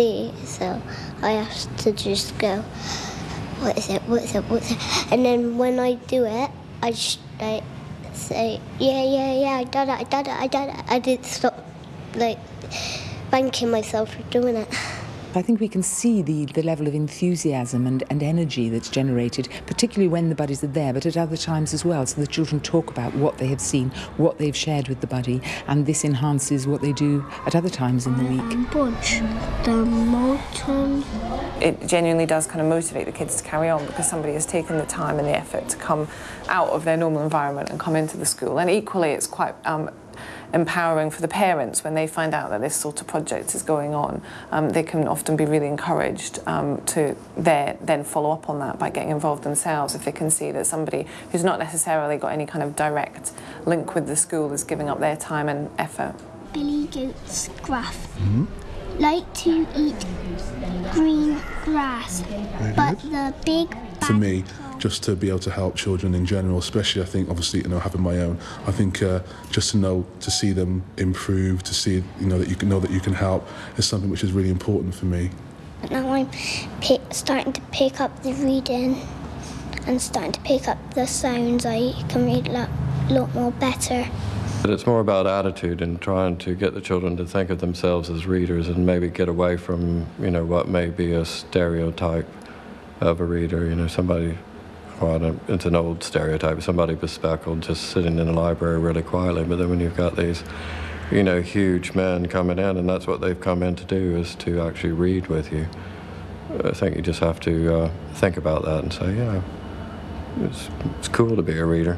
see, so I have to just go, what is it, what is it, what is it? And then when I do it, I say, yeah, I did it. I didn't stop, thanking myself for doing it. I think we can see the level of enthusiasm and energy that's generated, particularly when the buddies are there, but at other times as well. So the children talk about what they have seen, what they've shared with the buddy, and this enhances what they do at other times in the week. It genuinely does kind of motivate the kids to carry on because somebody has taken the time and the effort to come out of their normal environment and come into the school. And equally, it's quite empowering for the parents when they find out that this sort of project is going on. They can often be really encouraged to then follow up on that by getting involved themselves if they can see that somebody who's not necessarily got any kind of direct link with the school is giving up their time and effort. Billy Goat's Gruff. Like to eat green grass, but the big for me, just to be able to help children in general, especially I think obviously having my own, I think just to see them improve, to see that you can help is something which is really important for me. Now I'm starting to pick up the reading and starting to pick up the sounds. I can read a lot more better. But it's more about attitude and trying to get the children to think of themselves as readers and maybe get away from, what may be a stereotype of a reader. Somebody, it's an old stereotype, somebody bespectacled just sitting in a library really quietly. But then when you've got these, huge men coming in and that's what they've come in to do is to actually read with you. I think you just have to think about that and say, yeah, it's cool to be a reader.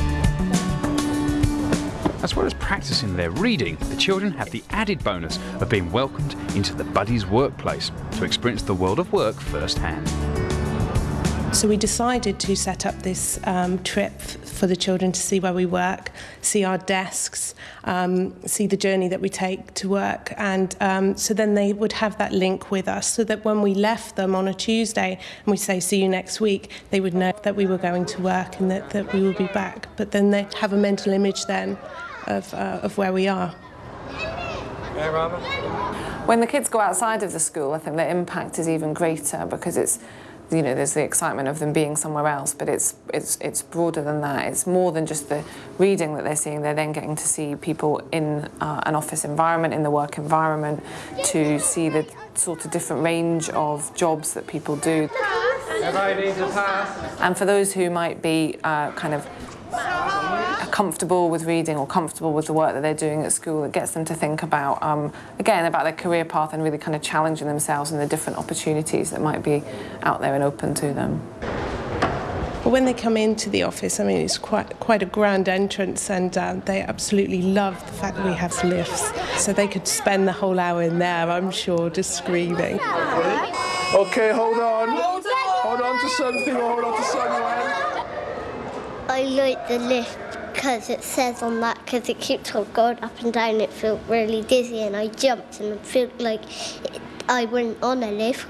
As well as practicing their reading, the children have the added bonus of being welcomed into the Buddies workplace to experience the world of work firsthand. So we decided to set up this trip for the children to see where we work, see our desks, see the journey that we take to work, and so then they would have that link with us so that when we left them on a Tuesday and we say see you next week, they would know that we were going to work and that we would be back. But then they'd have a mental image then of where we are. Hey, Robert. When the kids go outside of the school, I think the impact is even greater because it's, there's the excitement of them being somewhere else, but it's broader than that. It's more than just the reading that they're seeing. They're then getting to see people in an office environment, in the work environment, to see the sort of different range of jobs that people do. Everybody needs a pass. And for those who might be kind of comfortable with reading or comfortable with the work that they're doing at school, it gets them to think about, again, about their career path and really kind of challenging themselves and the different opportunities that might be out there and open to them. But when they come into the office, it's quite a grand entrance, and they absolutely love the fact that we have lifts. So they could spend the whole hour in there, I'm sure, just screaming. Okay, hold on. Hold on to something or hold on to someone. I like the lift because it says on that, because it keeps on going up and down, it felt really dizzy and I jumped and it felt like I went on a lift.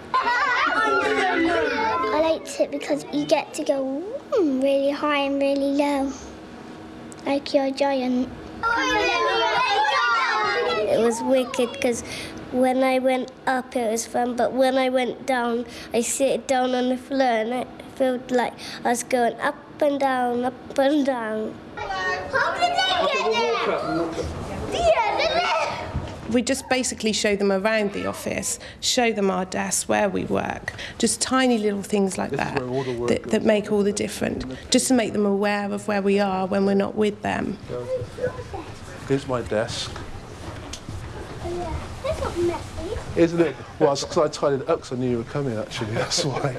I liked it because you get to go really high and really low, like you're a giant. It was wicked because when I went up it was fun, but when I went down, I sit down on the floor and it felt like I was going up and down, up and down. How did they get there? We just basically show them around the office, show them our desks, where we work, just tiny little things like that make all the difference, just to make them aware of where we are when we're not with them. Here's my desk. That's not messy. Isn't it? Well, it's because I tidied it up because I knew you were coming, actually, that's why.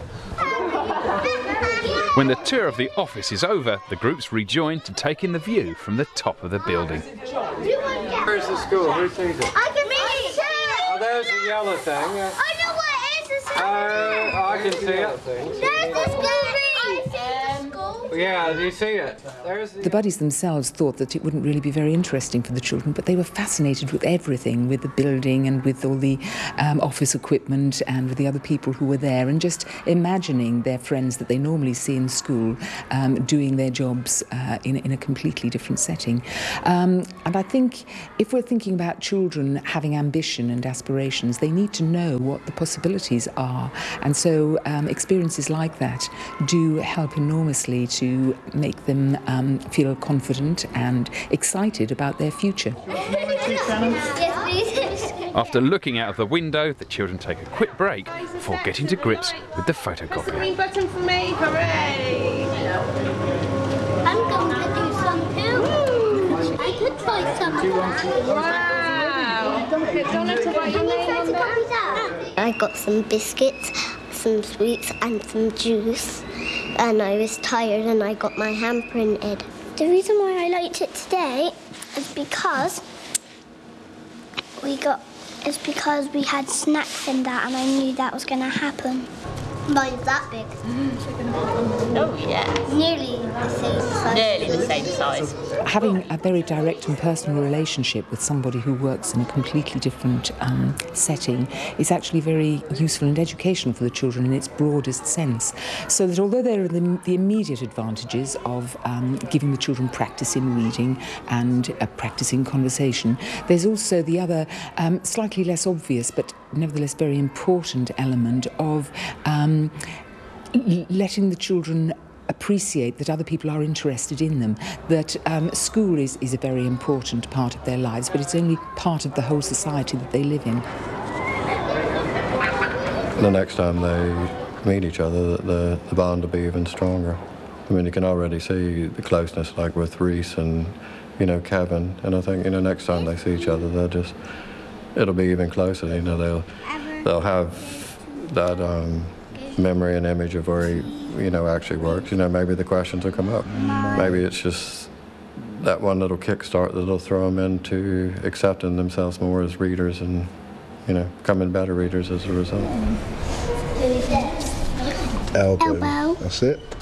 When the tour of the office is over, the groups rejoin to take in the view from the top of the building. Where's the school? Who sees it? I can see it. Oh, there's the yellow thing. I know what it is. I can see it. There's the school. I see the school. Yeah, do you see it? There's The buddies themselves thought that it wouldn't really be very interesting for the children, but they were fascinated with everything, with the building and with all the office equipment and with the other people who were there, and just imagining their friends that they normally see in school doing their jobs in a completely different setting. And I think if we're thinking about children having ambition and aspirations, they need to know what the possibilities are. And so experiences like that do help enormously to make them feel confident and excited about their future. After looking out of the window, the children take a quick break before getting to grips with the photocopy. Green button for me, hooray! I'm going to do some too. I could try some. Wow! Don't have to write your name on there. I got some biscuits, some sweets and some juice, and I was tired and I got my hand printed. The reason why I liked it today is because we had snacks in that and I knew that was going to happen. Mine's that big. Oh, yeah. Nearly the same size. Nearly the same size. Having a very direct and personal relationship with somebody who works in a completely different setting is actually very useful and educational for the children in its broadest sense. So that although there are the immediate advantages of giving the children practice in reading and practicing conversation, there's also the other slightly less obvious but nevertheless very important element of letting the children appreciate that other people are interested in them, that school is a very important part of their lives, but it's only part of the whole society that they live in. The next time they meet each other, the bond will be even stronger. I mean, you can already see the closeness, like with Reese and, Kevin, and I think, next time they see each other, it'll be even closer, they'll have that memory and image of where he, actually works. Maybe the questions will come up. Maybe it's just that one little kickstart that'll throw them into accepting themselves more as readers and, becoming better readers as a result. Elbow. That's it.